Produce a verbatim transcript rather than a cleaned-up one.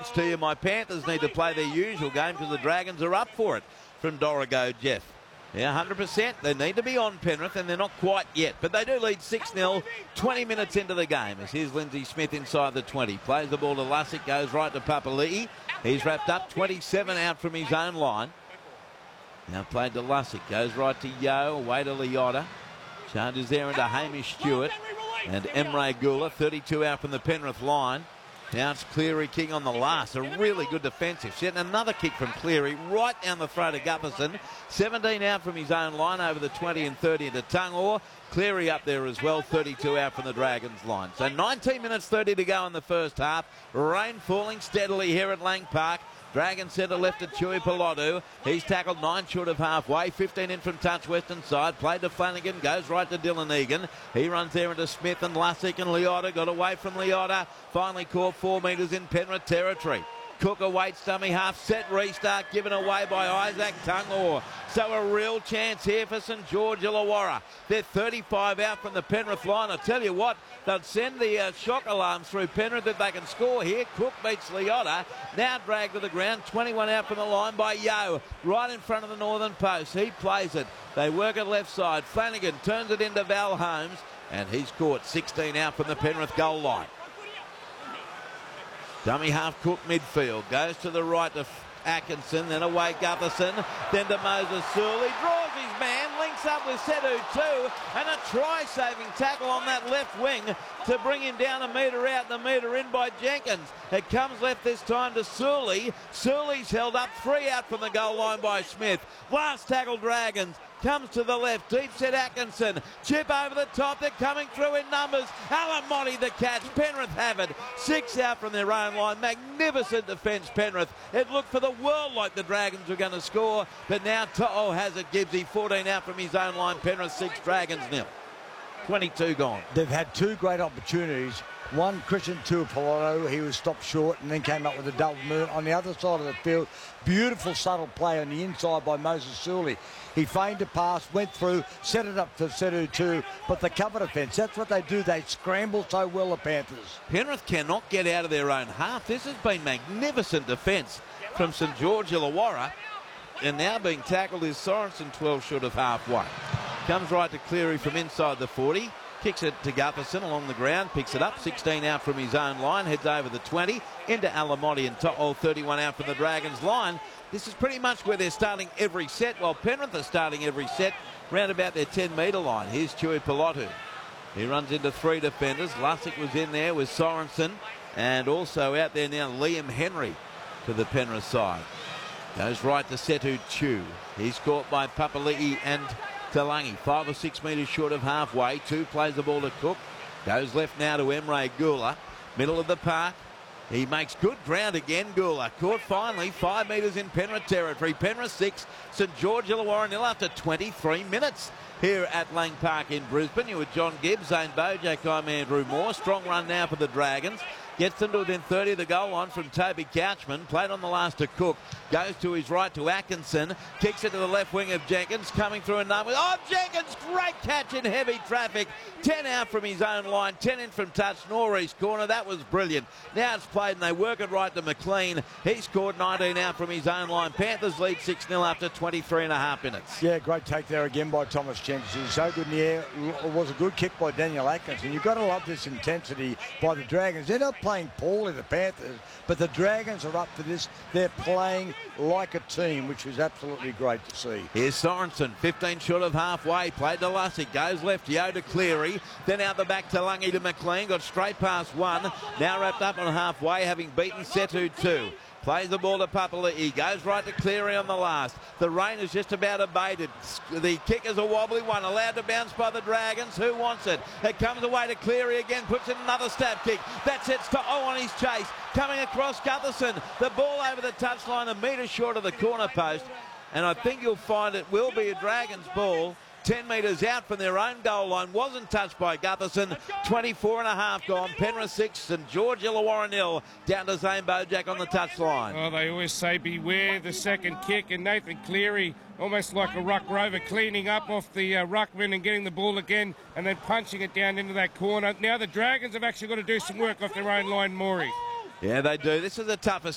points to you. My Panthers need to play their usual game because the Dragons are up for it from Dorrigo, Jeff. Yeah, one hundred percent. They need to be on Penrith, and they're not quite yet. But they do lead six nil, twenty minutes into the game. As here's Lindsay Smith inside the twenty. Plays the ball to Lussick, goes right to Papali'i. He's wrapped up, twenty-seven out from his own line. Now played to Lussick, goes right to Yeo, away to Leota. Charges there into Hamish Stewart. And Emre Gula, thirty-two out from the Penrith line. Now it's Cleary king on the last. A really good defensive set. And another kick from Cleary right down the throat of Gutherson. seventeen out from his own line over the twenty and thirty into Tungor. Cleary up there as well, thirty-two out from the Dragons line. So nineteen minutes thirty to go in the first half. Rain falling steadily here at Lang Park. Dragon centre left to Tui Pilotu. He's tackled nine short of halfway. fifteen in from touch western side. Played to Flanagan. Goes right to Dylan Egan. He runs there into Smith and Lussick and Leota. Got away from Leota. Finally caught four metres in Penrith territory. Cook awaits dummy half. Set restart given away by Isaac Tungor. So a real chance here for St George Illawarra. They're thirty-five out from the Penrith line. I tell you what, they'll send the uh, shock alarms through Penrith if they can score here. Cook beats Leota. Now dragged to the ground. twenty-one out from the line by Yeo. Right in front of the northern post. He plays it. They work it left side. Flanagan turns it into Val Holmes. And he's caught sixteen out from the Penrith goal line. Dummy half Cook midfield. Goes to the right to Atkinson, then away Gutherson, then to Moses Sewell. He draws his man, links up with Sedu too, and a try-saving tackle on that left wing to bring him down a metre out and a metre in by Jenkins. It comes left this time to Sewell. Sewell's held up, three out from the goal line by Smith. Last tackle Dragons. Comes to the left, deep set Atkinson. Chip over the top, they're coming through in numbers. Alamotti the catch, Penrith have it. Six out from their own line. Magnificent defence, Penrith. It looked for the world like the Dragons were going to score, but now To'o has it, Gibbsy. fourteen out from his own line, Penrith six, Dragons nil. twenty-two gone. They've had two great opportunities. One, Christian Tuipulotu, he was stopped short and then came up with a double movement. On the other side of the field, beautiful subtle play on the inside by Moses Sewell. He feigned a pass, went through, set it up for Sedu too, but the cover defence, that's what they do. They scramble so well, the Panthers. Penrith cannot get out of their own half. This has been magnificent defence from St George Illawarra. And now being tackled is Sorensen, twelve short of halfway. Comes right to Cleary from inside the forty. Kicks it to Gutherson along the ground, picks it up, sixteen out from his own line, heads over the twenty, into Alamotti and To'o, thirty-one out from the Dragons line. This is pretty much where they're starting every set, while Penrith are starting every set round about their ten metre line. Here's Tui Pilotu. He runs into three defenders. Lussick was in there with Sorensen, and also out there now Liam Henry to the Penrith side. Goes right to Setu Chu. He's caught by Papali'i and Talangi, five or six metres short of halfway. Two plays the ball to Cook. Goes left now to Emre Gula. Middle of the park. He makes good ground again, Gula. Caught finally, five metres in Penrith territory. Penrith six, St George Illawarra nil after twenty-three minutes here at Lang Park in Brisbane. You with John Gibbs, Zane Bojack, I'm Andrew Moore. Strong run now for the Dragons. Gets them to within thirty of the goal line from Toby Couchman. Played on the last to Cook. Goes to his right to Atkinson. Kicks it to the left wing of Jenkins. Coming through a number. Oh, Jenkins! Great catch in heavy traffic. ten out from his own line. ten in from touch. Northeast corner. That was brilliant. Now it's played and they work it right to McLean. He scored nineteen out from his own line. Panthers lead six nil after twenty-three and a half minutes. Yeah, great take there again by Thomas Jenkins. He was so good in the air. It was a good kick by Daniel Atkinson. You've got to love this intensity by the Dragons. They're not playing poorly, the Panthers, but the Dragons are up for this. They're playing like a team, which is absolutely great to see. Here's Sorensen, fifteen short of halfway. Played to Lussick, goes left, Yeo to Cleary, then out the back to Lungy to McLean, got straight past one, now wrapped up on halfway, having beaten Setu two. Plays the ball to Papali'i, goes right to Cleary on the last. The rain is just about abated. The kick is a wobbly one, allowed to bounce by the Dragons. Who wants it? It comes away to Cleary again, puts in another stab kick. That sets to O on his chase. Coming across Gutherson. The ball over the touchline, a metre short of the corner post. And I think you'll find it will be a Dragons ball. ten metres out from their own goal line. Wasn't touched by Gutherson. twenty-four and a half gone. Penrith six, St George Illawarra nil. Down to Zane Bojack on the touchline. Well, they always say beware the second kick, and Nathan Cleary, almost like a ruck rover, cleaning up off the uh, ruckman and getting the ball again and then punching it down into that corner. Now the Dragons have actually got to do some work off their own line, Maury. Yeah, they do. This is the toughest